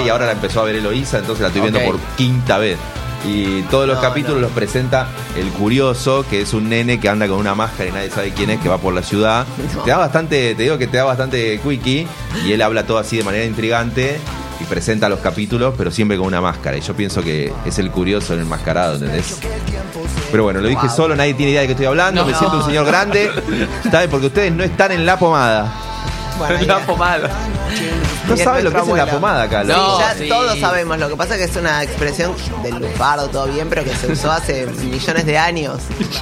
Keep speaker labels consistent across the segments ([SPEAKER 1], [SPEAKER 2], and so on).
[SPEAKER 1] y ahora la empezó a ver Eloísa, entonces la estoy viendo por quinta vez. Y todos los capítulos los presenta el curioso, que es un nene que anda con una máscara y nadie sabe quién es, que va por la ciudad. Te da bastante quickie, y él habla todo así de manera intrigante y presenta los capítulos, pero siempre con una máscara. Y yo pienso que es el curioso en el enmascarado, ¿entendés? Pero bueno, lo dije solo, nadie tiene idea de qué estoy hablando, me siento un señor grande, ¿sabes? Porque ustedes no están en la pomada.
[SPEAKER 2] Bueno, la pomada.
[SPEAKER 1] No saben lo que es la pomada, Carlos.
[SPEAKER 3] No, ya todos sabemos. Lo que pasa es que es una expresión del lunfardo, todo bien, pero que se usó hace millones de años.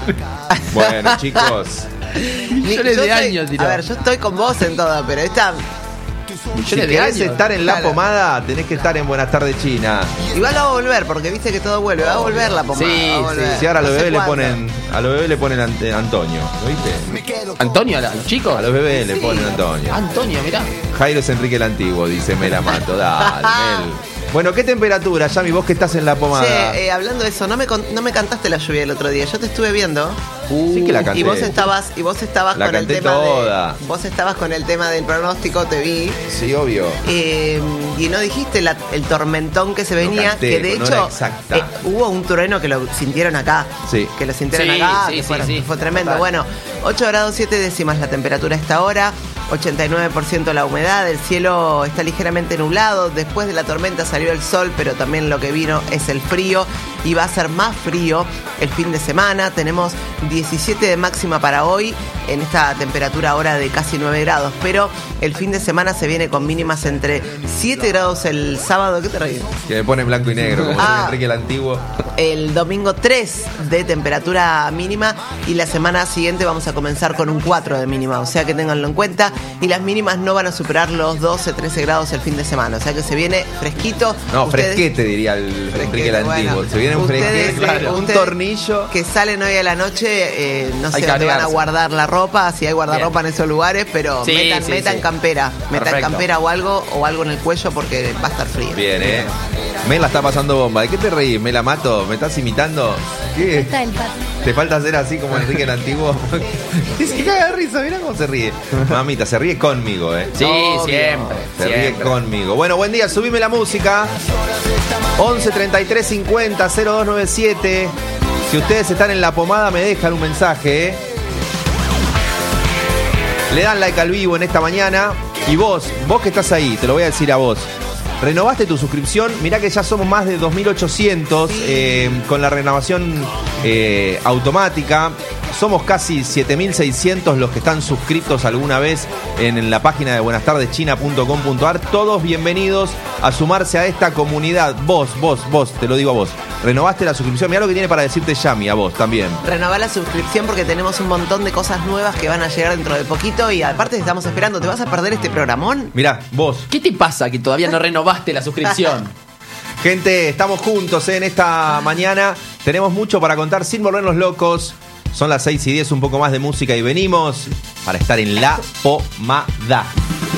[SPEAKER 1] Bueno, chicos.
[SPEAKER 2] Millones de años,
[SPEAKER 3] A ver, yo estoy con vos en todo, pero esta...
[SPEAKER 1] Si querés estar en la pomada, tenés que estar en Buenas Tardes China.
[SPEAKER 3] Igual va a volver, porque viste que todo vuelve. Va a volver la pomada.
[SPEAKER 1] Sí, ahora a los bebés le ponen Antonio, ¿lo viste?
[SPEAKER 2] ¿Antonio a los chicos?
[SPEAKER 1] A los bebés le ponen Antonio.
[SPEAKER 2] Antonio, mirá.
[SPEAKER 1] Jairo es Enrique el Antiguo, dice Mela Mato. Dale, Mel. Bueno, ¿qué temperatura, Yami, vos que estás en la pomada?
[SPEAKER 3] Sí, hablando de eso, no me cantaste la lluvia el otro día. Yo te estuve viendo.
[SPEAKER 1] Sí que la canté.
[SPEAKER 3] Y vos estabas
[SPEAKER 1] la
[SPEAKER 3] con el tema
[SPEAKER 1] toda.
[SPEAKER 3] vos estabas con el tema del pronóstico, te vi.
[SPEAKER 1] Sí, obvio.
[SPEAKER 3] Y no dijiste el tormentón que se venía,
[SPEAKER 1] canté,
[SPEAKER 3] que de hecho hubo un trueno que lo sintieron acá.
[SPEAKER 1] Sí.
[SPEAKER 3] Que lo sintieron acá, fue tremendo.
[SPEAKER 2] Total.
[SPEAKER 3] Bueno, 8 grados 7 décimas la temperatura a esta hora, 89% la humedad, el cielo está ligeramente nublado, después de la tormenta salió el sol, pero también lo que vino es el frío y va a ser más frío el fin de semana. Tenemos 17 de máxima para hoy en esta temperatura ahora de casi 9 grados, pero el fin de semana se viene con mínimas entre 7 grados el sábado. ¿Qué te ríes?
[SPEAKER 1] Que me pone blanco y negro, como dice Enrique el Antiguo.
[SPEAKER 3] El domingo 3 de temperatura mínima y la semana siguiente vamos a comenzar con un 4 de mínima, o sea que ténganlo en cuenta, y las mínimas no van a superar los 12, 13 grados el fin de semana, o sea que se viene fresquito.
[SPEAKER 1] No, fresquete diría el Enrique el Antiguo.
[SPEAKER 3] Bueno,
[SPEAKER 1] se viene un fresquete, un tornillo.
[SPEAKER 3] Que salen hoy a la noche, no sé
[SPEAKER 2] Hay que
[SPEAKER 3] dónde van a
[SPEAKER 2] abrigarse.
[SPEAKER 3] guardar la ropa, si hay guardarropa en esos lugares, pero
[SPEAKER 2] Sí,
[SPEAKER 3] metan
[SPEAKER 2] sí.
[SPEAKER 3] campera, metan
[SPEAKER 2] Perfecto.
[SPEAKER 3] campera o algo en el cuello porque va a estar frío.
[SPEAKER 1] Bien, Mel la está pasando bomba. ¿De qué te reís? ¿Me la mato? ¿Me estás imitando? ¿Qué?
[SPEAKER 4] Está el pato.
[SPEAKER 1] ¿Te falta hacer así como Enrique el Antiguo? Y se caga de risa, mirá cómo se ríe. Mamita, se ríe conmigo,
[SPEAKER 2] Sí,
[SPEAKER 3] Obvio.
[SPEAKER 2] siempre.
[SPEAKER 1] Se ríe
[SPEAKER 2] siempre.
[SPEAKER 1] conmigo. Bueno, buen día, subime la música. 11 33 50 0297. Si ustedes están en la pomada, me dejan un mensaje. Le dan like al vivo en esta mañana. Y vos que estás ahí, te lo voy a decir a vos. ¿Renovaste tu suscripción? Mirá que ya somos más de 2.800 con la renovación automática. Somos casi 7.600 los que están suscritos alguna vez en la página de buenastardechina.com.ar. Todos bienvenidos a sumarse a esta comunidad. Vos, te lo digo a vos. ¿Renovaste la suscripción? Mirá lo que tiene para decirte Yami, a vos también.
[SPEAKER 3] Renová la suscripción porque tenemos un montón de cosas nuevas que van a llegar dentro de poquito y aparte estamos esperando. ¿Te vas a perder este programón?
[SPEAKER 1] Mirá, vos.
[SPEAKER 2] ¿Qué te pasa que todavía no renovaste la suscripción?
[SPEAKER 1] Gente, estamos juntos en esta mañana. Tenemos mucho para contar sin volvernos locos. Son las 6:10, un poco más de música y venimos para estar en la pomada.